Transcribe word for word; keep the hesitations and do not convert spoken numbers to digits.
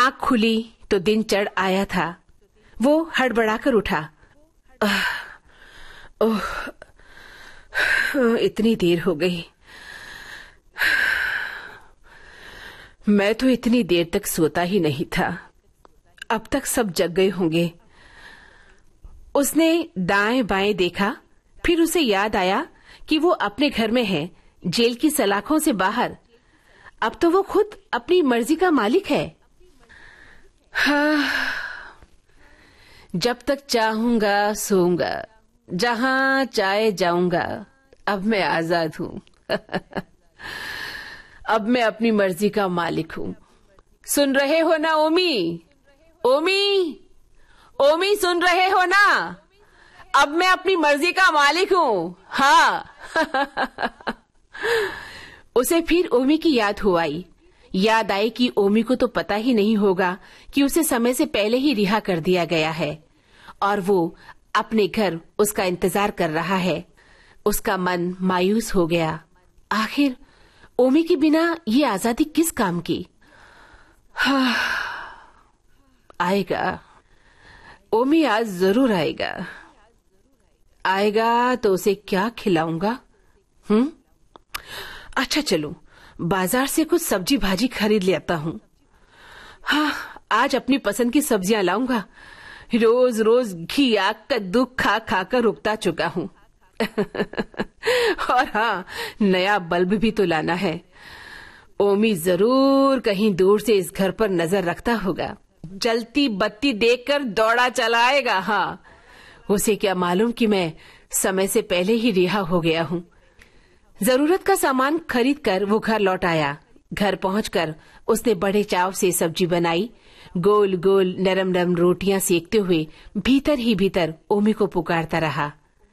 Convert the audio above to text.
आंख खुली तो दिन चढ़ आया था। वो हड़बड़ाकर उठा। ओह, इतनी देर हो गई। मैं तो इतनी देर तक सोता ही नहीं था। अब तक सब जग गए होंगे। उसने दाएं बाएं देखा, फिर उसे याद आया कि वो अपने घर में है, जेल की सलाखों से बाहर। अब तो वो खुद अपनी मर्जी का मालिक है। हाँ, जब तक चाहूंगा सोऊंगा, जहां चाहे जाऊंगा। अब मैं आजाद हूँ। अब मैं अपनी मर्जी का मालिक हूँ। सुन रहे हो ना ओमी? ओमी, ओमी सुन रहे हो ना? अब मैं अपनी मर्जी का मालिक हूँ। हाँ। उसे फिर ओमी की याद हो आई। याद आई कि ओमी को तो पता ही नहीं होगा कि उसे समय से पहले ही रिहा कर दिया गया है और वो अपने घर उसका इंतजार कर रहा है। उसका मन मायूस हो गया। आखिर ओमी के बिना ये आजादी किस काम की? हाँ, आएगा ओमी, आज जरूर आएगा। आएगा तो उसे क्या खिलाऊंगा? हम्म अच्छा चलो, बाजार से कुछ सब्जी भाजी खरीद लेता हूँ। हाँ, आज अपनी पसंद की सब्जियां लाऊंगा। रोज रोज घिया कद्दू खा खा कर रुकता चुका हूँ। और हाँ, नया बल्ब भी तो लाना है। ओमी जरूर कहीं दूर से इस घर पर नजर रखता होगा। जलती बत्ती देखकर दौड़ा चला आएगा। हाँ, उसे क्या मालूम कि मैं समय से पहले ही रिहा हो गया हूँ। जरूरत का सामान खरीद कर वो घर लौट आया। घर पहुंचकर उसने बड़े चाव से सब्जी बनाई। गोल गोल नरम नरम रोटियां सेकते हुए भीतर ही भीतर ओमी को पुकारता रहा।